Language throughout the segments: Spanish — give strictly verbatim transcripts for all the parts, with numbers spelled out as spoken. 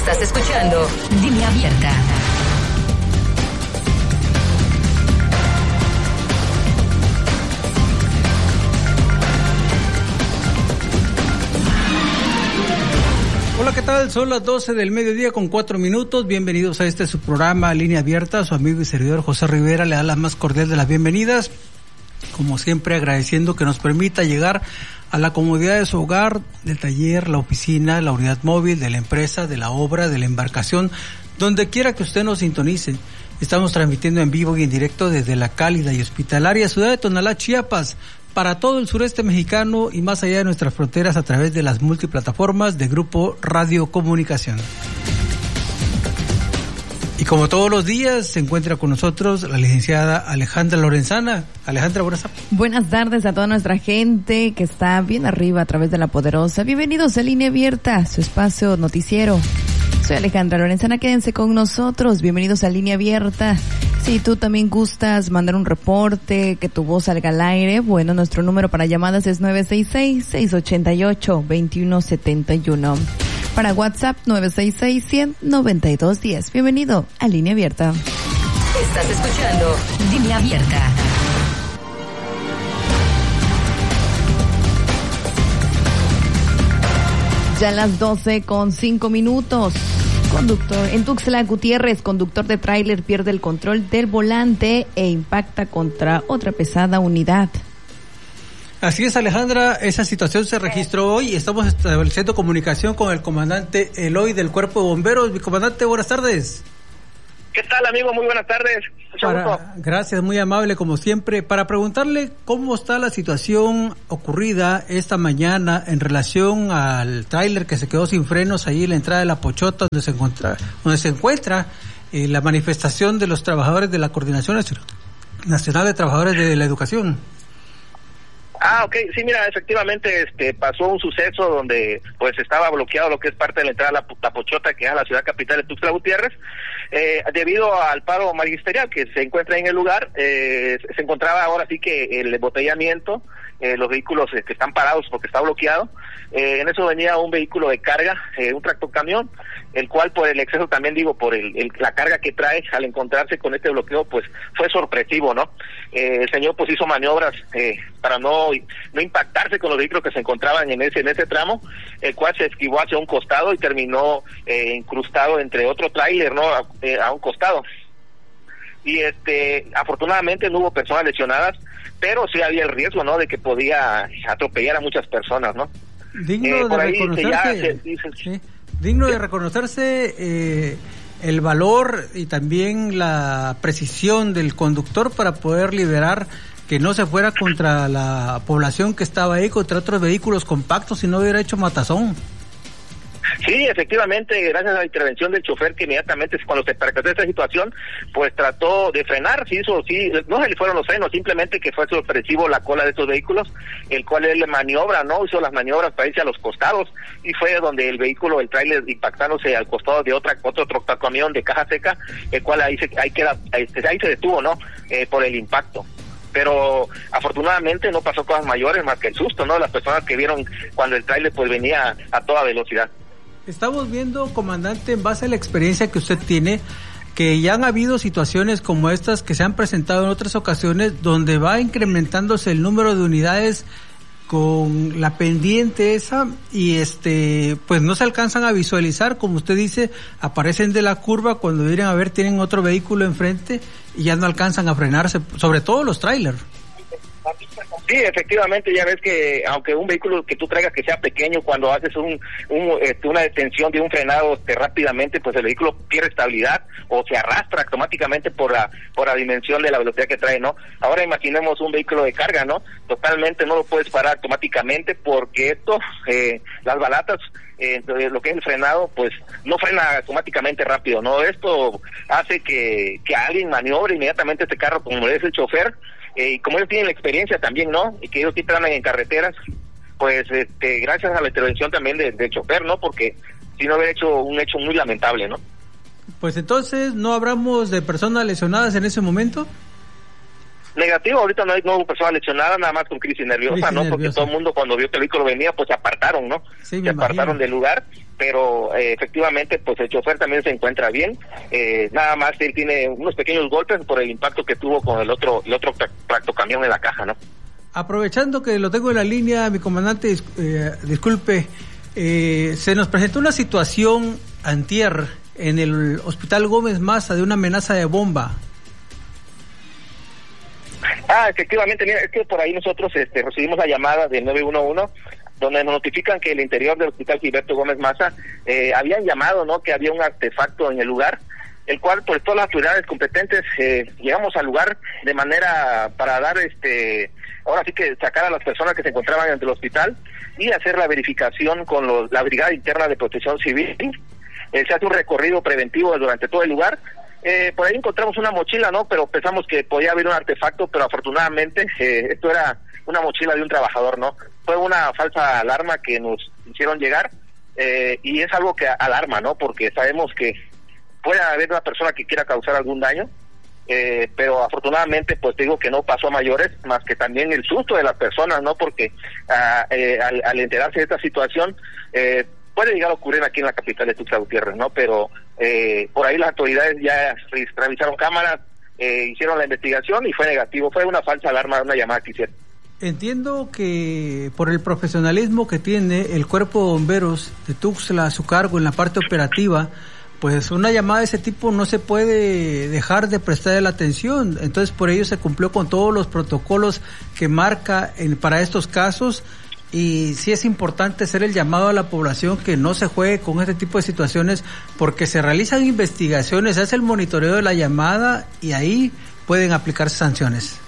Estás escuchando Línea Abierta. Hola, ¿qué tal? Son las doce del mediodía con cuatro minutos. Bienvenidos a este su programa Línea Abierta. Su amigo y servidor José Rivera le da la más cordial de las bienvenidas. Como siempre, agradeciendo que nos permita llegar a la comodidad de su hogar, del taller, la oficina, la unidad móvil, de la empresa, de la obra, de la embarcación, donde quiera que usted nos sintonice. Estamos transmitiendo en vivo y en directo desde la cálida y hospitalaria ciudad de Tonalá, Chiapas, para todo el sureste mexicano y más allá de nuestras fronteras a través de las multiplataformas de Grupo Radio Comunicación. Y como todos los días, se encuentra con nosotros la licenciada Alejandra Lorenzana. Alejandra, buenas tardes. Buenas tardes a toda nuestra gente que está bien arriba a través de La Poderosa. Bienvenidos a Línea Abierta, su espacio noticiero. Soy Alejandra Lorenzana, quédense con nosotros. Bienvenidos a Línea Abierta. Si tú también gustas mandar un reporte, que tu voz salga al aire, bueno, nuestro número para llamadas es nueve seis seis, seis ocho ocho, dos uno siete uno. Para WhatsApp, nueve seis seis, cien, noventa y dos diez. Bienvenido a Línea Abierta. Estás escuchando Línea Abierta. Ya a las doce con cinco minutos. Conductor, en Tuxtla Gutiérrez, conductor de tráiler pierde el control del volante e impacta contra otra pesada unidad. Así es, Alejandra, esa situación se registró hoy y estamos estableciendo comunicación con el comandante Eloy del Cuerpo de Bomberos. Mi comandante, buenas tardes. ¿Qué tal, amigo? Muy buenas tardes. Para, gracias, muy amable como siempre. Para preguntarle cómo está la situación ocurrida esta mañana en relación al tráiler que se quedó sin frenos ahí en la entrada de La Pochota, donde se encuentra, donde se encuentra eh, la manifestación de los trabajadores de la Coordinación Nacional de Trabajadores de la Educación. Ah, ok, sí, mira, efectivamente este pasó un suceso donde pues estaba bloqueado lo que es parte de la entrada a la, la Pochota, que es la ciudad capital de Tuxtla Gutiérrez, eh, debido al paro magisterial que se encuentra en el lugar. Eh, se encontraba ahora sí que el embotellamiento, eh, los vehículos eh, que están parados porque está bloqueado. Eh, en eso venía un vehículo de carga, eh, un tractocamión, el cual por el exceso también digo, por el, el la carga que trae al encontrarse con este bloqueo, pues fue sorpresivo, ¿no? Eh, el señor pues hizo maniobras eh, para no no impactarse con los vehículos que se encontraban en ese en ese tramo, el cual se esquivó hacia un costado y terminó eh, incrustado entre otro tráiler, ¿no? A, eh, a un costado. Y este afortunadamente no hubo personas lesionadas, pero sí había el riesgo, ¿no? De que podía atropellar a muchas personas, ¿no? Digno eh, de reconocerse, se, dice, sí, digno ¿sí? de reconocerse eh, el valor y también la precisión del conductor para poder liberar que no se fuera contra la población que estaba ahí, contra otros vehículos compactos, y no hubiera hecho matazón. Sí, efectivamente, gracias a la intervención del chofer, que inmediatamente cuando se percató de esta situación, pues trató de frenar, sí hizo, sí, no se le fueron los frenos, simplemente que fue sorpresivo la cola de estos vehículos, el cual él maniobra, ¿no? Hizo las maniobras para irse a los costados, y fue donde el vehículo, el tráiler, impactándose al costado de otra otro tractocamión de caja seca, el cual ahí se, ahí queda, ahí, ahí se detuvo, ¿no? Eh, por el impacto. Pero afortunadamente no pasó cosas mayores más que el susto, ¿no? Las personas que vieron cuando el tráiler pues venía a toda velocidad. Estamos viendo, comandante, en base a la experiencia que usted tiene, que ya han habido situaciones como estas que se han presentado en otras ocasiones, donde va incrementándose el número de unidades con la pendiente esa, y este pues no se alcanzan a visualizar, como usted dice, aparecen de la curva, cuando vienen a ver tienen otro vehículo enfrente y ya no alcanzan a frenarse, sobre todo los trailers. Sí, efectivamente, ya ves que aunque un vehículo que tú traigas que sea pequeño, cuando haces un, un este, una detención de un frenado este, rápidamente, pues el vehículo pierde estabilidad o se arrastra automáticamente por la por la dimensión de la velocidad que trae, ¿no? Ahora imaginemos un vehículo de carga, ¿no? Totalmente no lo puedes parar automáticamente porque esto, eh, las balatas, eh, lo que es el frenado, pues no frena automáticamente rápido, ¿no? Esto hace que, que alguien maniobre inmediatamente este carro, como es el chofer. Y eh, como ellos tienen la experiencia también, ¿no? Y que ellos siempre andan en carreteras, pues este, gracias a la intervención también del de chofer, ¿no? Porque si no hubiera hecho un hecho muy lamentable, ¿no? Pues entonces, ¿no hablamos de personas lesionadas en ese momento? Negativo, ahorita no hay no hubo persona lesionada, nada más con crisis nerviosa, crisis ¿no? Nerviosa. Porque todo el mundo cuando vio que el vehículo venía, pues se apartaron, ¿no? Sí, se apartaron del lugar, pero eh, efectivamente, pues el chofer también se encuentra bien, eh, nada más él tiene unos pequeños golpes por el impacto que tuvo con el otro el otro tractocamión en la caja, ¿no? Aprovechando que lo tengo en la línea, mi comandante, eh, disculpe, eh, se nos presentó una situación antier en el Hospital Gómez Maza de una amenaza de bomba. Ah, efectivamente, mira, es que por ahí nosotros este, recibimos la llamada del nueve uno uno, donde nos notifican que el interior del Hospital Gilberto Gómez Maza eh, habían llamado, ¿no?, que había un artefacto en el lugar, el cual, pues, todas las autoridades competentes eh, llegamos al lugar de manera para dar, este, ahora sí que sacar a las personas que se encontraban dentro del hospital y hacer la verificación con los, la Brigada Interna de Protección Civil. Eh, se hace un recorrido preventivo durante todo el lugar. Eh, por ahí encontramos una mochila, ¿no? Pero pensamos que podía haber un artefacto, pero afortunadamente eh, esto era una mochila de un trabajador, ¿no? Fue una falsa alarma que nos hicieron llegar eh, y es algo que alarma, ¿no? Porque sabemos que puede haber una persona que quiera causar algún daño, eh, pero afortunadamente, pues te digo que no pasó a mayores, más que también el susto de las personas, ¿no? Porque ah, eh, al, al enterarse de esta situación, eh, puede llegar a ocurrir aquí en la capital de Tuxtla Gutiérrez, ¿no? Pero eh, por ahí las autoridades ya revisaron cámaras, eh, hicieron la investigación y fue negativo, fue una falsa alarma, una llamada que hicieron. Entiendo que por el profesionalismo que tiene el Cuerpo de Bomberos de Tuxtla a su cargo en la parte operativa, pues una llamada de ese tipo no se puede dejar de prestar la atención. Entonces por ello se cumplió con todos los protocolos que marca en, para estos casos. Y sí es importante hacer el llamado a la población que no se juegue con este tipo de situaciones, porque se realizan investigaciones, se hace el monitoreo de la llamada y ahí pueden aplicarse sanciones.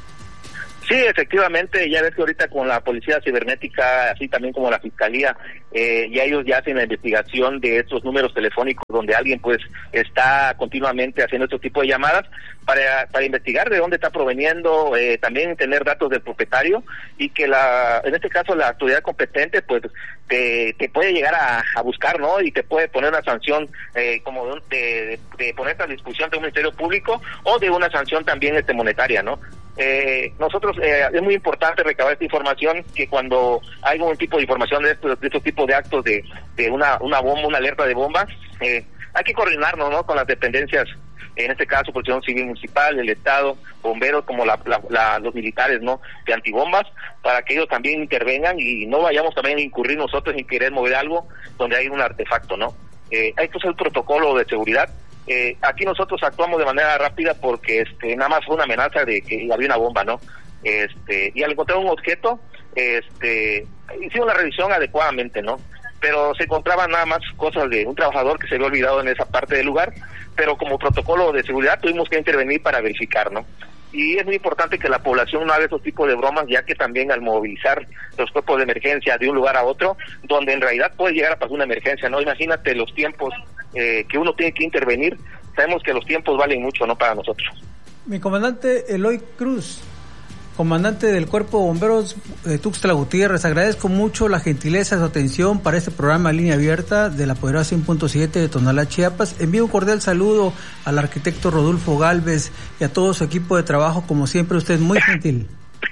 Sí, efectivamente, ya ves que ahorita con la Policía Cibernética, así también como la Fiscalía, eh, ya ellos ya hacen la investigación de estos números telefónicos donde alguien pues está continuamente haciendo este tipo de llamadas para para investigar de dónde está proveniendo, eh, también tener datos del propietario y que la en este caso la autoridad competente pues te, te puede llegar a, a buscar, ¿no? Y te puede poner una sanción eh, como de, de, de ponerte a disposición de un Ministerio Público o de una sanción también este monetaria, ¿no? Eh, nosotros eh, es muy importante recabar esta información, que cuando hay algún tipo de información de estos, de estos tipos de actos de, de una una bomba, una alerta de bomba, eh, hay que coordinarnos, ¿no?, con las dependencias, en este caso Protección Civil Municipal, el Estado, bomberos, como la, la, la, los militares, ¿no?, de antibombas, para que ellos también intervengan y no vayamos también a incurrir nosotros en querer mover algo donde hay un artefacto, ¿no? Eh, esto es el protocolo de seguridad. Eh, aquí nosotros actuamos de manera rápida porque este nada más fue una amenaza de que había una bomba, ¿no? Este, y al encontrar un objeto, este, hicimos la revisión adecuadamente, ¿no? Pero se encontraban nada más cosas de un trabajador que se había olvidado en esa parte del lugar, pero como protocolo de seguridad tuvimos que intervenir para verificar, ¿no? Y es muy importante que la población no haga esos tipos de bromas, ya que también al movilizar los cuerpos de emergencia de un lugar a otro, donde en realidad puede llegar a pasar una emergencia, ¿no? Imagínate los tiempos eh, que uno tiene que intervenir, sabemos que los tiempos valen mucho, ¿no?, para nosotros. Mi comandante Eloy Cruz, comandante del Cuerpo de Bomberos de Tuxtla Gutiérrez, agradezco mucho la gentileza, su atención para este programa Línea Abierta de la poderosa cien punto siete de Tonalá, Chiapas. Envío un cordial saludo al arquitecto Rodolfo Galvez y a todo su equipo de trabajo, como siempre, usted es muy gentil.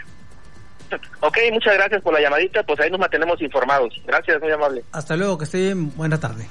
Ok, muchas gracias por la llamadita, pues ahí nos mantenemos informados. Gracias, muy amable. Hasta luego, que esté bien, buena tarde.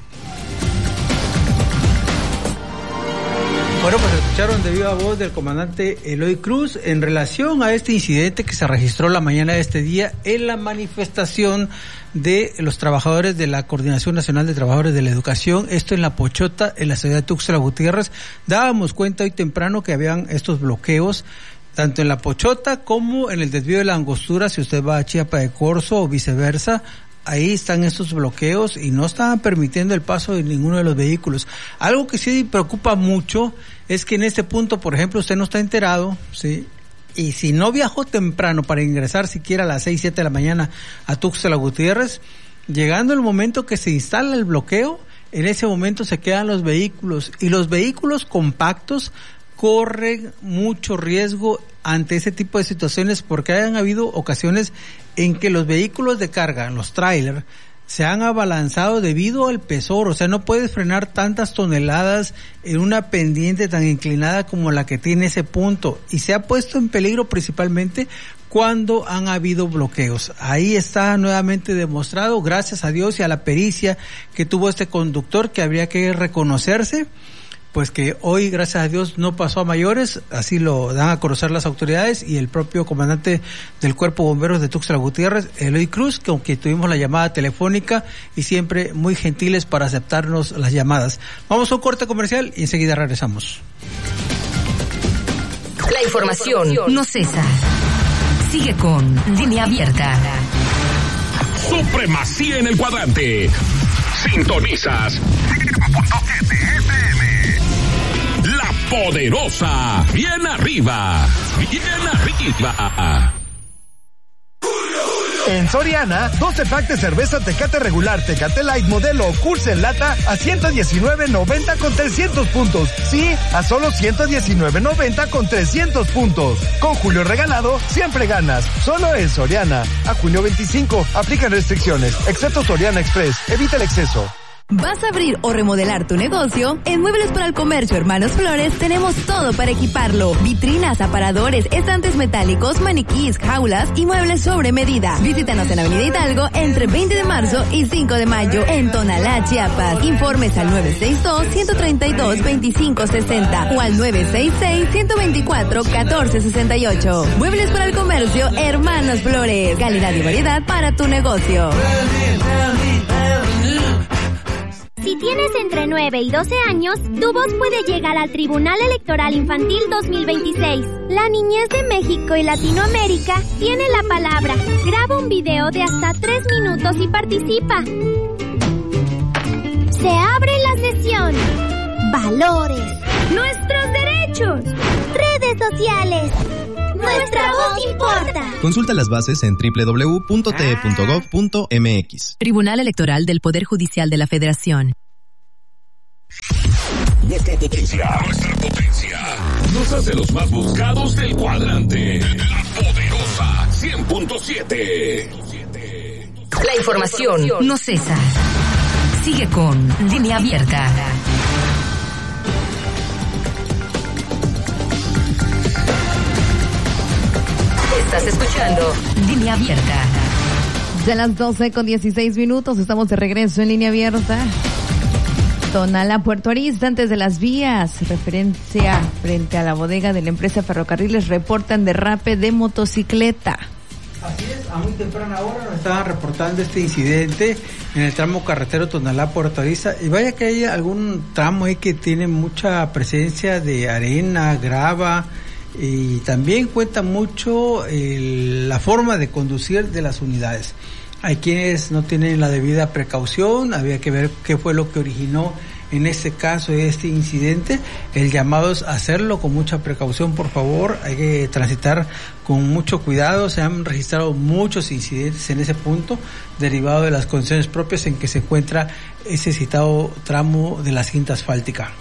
Bueno, pues escucharon de viva voz del comandante Eloy Cruz en relación a este incidente que se registró la mañana de este día en la manifestación de los trabajadores de la Coordinación Nacional de Trabajadores de la Educación, esto en La Pochota, en la ciudad de Tuxtla Gutiérrez. Dábamos cuenta hoy temprano que habían estos bloqueos tanto en La Pochota como en el desvío de la Angostura, si usted va a Chiapa de Corzo o viceversa. Ahí están estos bloqueos y no estaban permitiendo el paso de ninguno de los vehículos. Algo que sí preocupa mucho es que en este punto, por ejemplo, usted no está enterado, ¿sí? Y si no viajó temprano para ingresar siquiera a las seis, siete de la mañana a Tuxtla Gutiérrez, llegando el momento que se instala el bloqueo, en ese momento se quedan los vehículos y los vehículos compactos corren mucho riesgo ante ese tipo de situaciones porque han habido ocasiones en que los vehículos de carga, los trailers, se han abalanzado debido al pesor, o sea, no puedes frenar tantas toneladas en una pendiente tan inclinada como la que tiene ese punto, y se ha puesto en peligro principalmente cuando han habido bloqueos. Ahí está nuevamente demostrado, gracias a Dios y a la pericia que tuvo este conductor, que habría que reconocerse, pues que hoy, gracias a Dios, no pasó a mayores, así lo dan a conocer las autoridades y el propio comandante del Cuerpo de Bomberos de Tuxtla Gutiérrez, Eloy Cruz, con quien tuvimos la llamada telefónica y siempre muy gentiles para aceptarnos las llamadas. Vamos a un corte comercial y enseguida regresamos. La información no cesa. Sigue con Línea Abierta. Supremacía en el cuadrante. Sintonizas La Poderosa. Bien arriba. Bien arriba. En Soriana, doce pack de cerveza Tecate regular, Tecate Light modelo Curse en lata a ciento diecinueve noventa con trescientos puntos. Sí, a solo ciento diecinueve noventa con trescientos puntos. Con Julio regalado, siempre ganas. Solo en Soriana. A junio veinticinco, aplican restricciones, excepto Soriana Express. Evita el exceso. ¿Vas a abrir o remodelar tu negocio? En Muebles para el Comercio Hermanos Flores tenemos todo para equiparlo. Vitrinas, aparadores, estantes metálicos, maniquís, jaulas y muebles sobre medida. Visítanos en Avenida Hidalgo entre veinte de marzo y cinco de mayo en Tonalá, Chiapas. Informes al nueve seis dos, uno tres dos, dos cinco seis cero o al nueve seis seis, uno dos cuatro, uno cuatro seis ocho. Muebles para el Comercio Hermanos Flores. Calidad y variedad para tu negocio. Si tienes entre nueve y doce años, tu voz puede llegar al Tribunal Electoral Infantil dos mil veintiséis. La niñez de México y Latinoamérica tiene la palabra. Graba un video de hasta tres minutos y participa. Se abre la sesión. Valores. Nuestros derechos. Redes sociales. Nuestra voz importa. Consulta las bases en doble u doble u doble u punto t e punto gov punto m x. Tribunal Electoral del Poder Judicial de la Federación. Nuestra potencia, nuestra potencia nos hace los más buscados del cuadrante. La Poderosa cien punto siete. La información no cesa. Sigue con Línea Abierta. Estás escuchando Línea Abierta. De las doce con dieciséis minutos, estamos de regreso en Línea Abierta. Tonalá, Puerto Arista, antes de las vías. Referencia frente a la bodega de la empresa Ferrocarriles, reportan derrape de motocicleta. Así es, a muy temprana hora nos estaban reportando este incidente en el tramo carretero Tonalá-Puerto Arista, y vaya que hay algún tramo ahí que tiene mucha presencia de arena, grava, y también cuenta mucho el, la forma de conducir de las unidades. Hay quienes no tienen la debida precaución, había que ver qué fue lo que originó en este caso este incidente. El llamado es hacerlo con mucha precaución, por favor, hay que transitar con mucho cuidado. Se han registrado muchos incidentes en ese punto, derivado de las condiciones propias en que se encuentra ese citado tramo de la cinta asfáltica.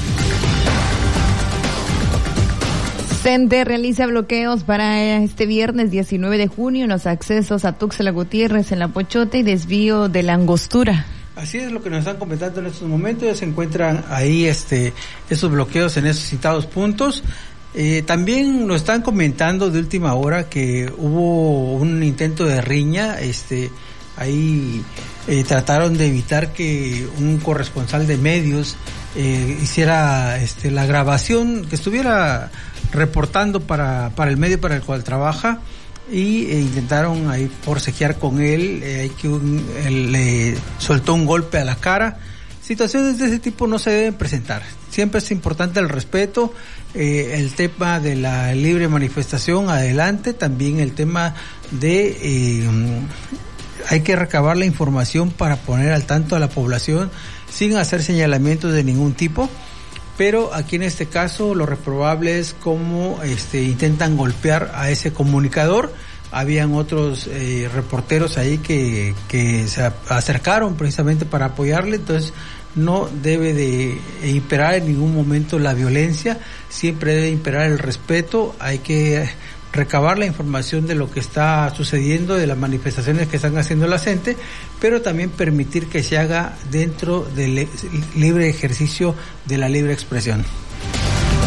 CENTE realiza bloqueos para este viernes diecinueve de junio en los accesos a Tuxtla Gutiérrez en La Pochota y desvío de la Angostura. Así es lo que nos están comentando en estos momentos. Ya se encuentran ahí este esos bloqueos en esos citados puntos. Eh, también nos están comentando de última hora que hubo un intento de riña. Este ahí eh, trataron de evitar que un corresponsal de medios eh, hiciera este la grabación, que estuviera reportando para para el medio para el cual trabaja, y eh, intentaron ahí forcejear con él. Eh, hay que un, él le soltó un golpe a la cara. Situaciones de ese tipo no se deben presentar. Siempre es importante el respeto, eh, el tema de la libre manifestación, adelante. También el tema de eh, hay que recabar la información para poner al tanto a la población sin hacer señalamientos de ningún tipo. Pero aquí en este caso lo reprobable es cómo este, intentan golpear a ese comunicador. Habían otros eh, reporteros ahí que, que se acercaron precisamente para apoyarle, entonces no debe de imperar en ningún momento la violencia, siempre debe imperar el respeto. Hay que recabar la información de lo que está sucediendo, de las manifestaciones que están haciendo la gente, pero también permitir que se haga dentro del libre ejercicio de la libre expresión.